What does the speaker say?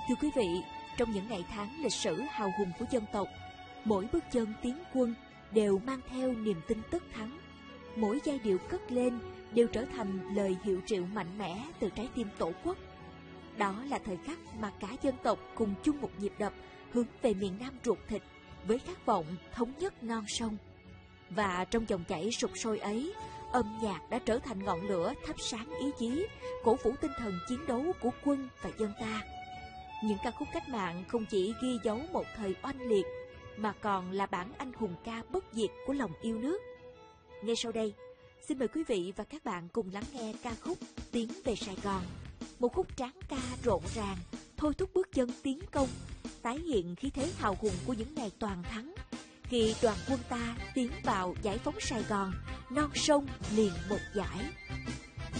Thưa quý vị, trong những ngày tháng lịch sử hào hùng của dân tộc, mỗi bước chân tiến quân đều mang theo niềm tin tất thắng. Mỗi giai điệu cất lên đều trở thành lời hiệu triệu mạnh mẽ từ trái tim tổ quốc. Đó là thời khắc mà cả dân tộc cùng chung một nhịp đập hướng về miền Nam ruột thịt với khát vọng thống nhất non sông. Và trong dòng chảy sục sôi ấy, âm nhạc đã trở thành ngọn lửa thắp sáng ý chí, cổ vũ tinh thần chiến đấu của quân và dân ta. Những ca khúc cách mạng không chỉ ghi dấu một thời oanh liệt, mà còn là bản anh hùng ca bất diệt của lòng yêu nước. Ngay sau đây, xin mời quý vị và các bạn cùng lắng nghe ca khúc Tiến về Sài Gòn, một khúc tráng ca rộn ràng, thôi thúc bước chân tiến công, tái hiện khí thế hào hùng của những ngày toàn thắng, khi đoàn quân ta tiến vào giải phóng Sài Gòn, non sông liền một giải.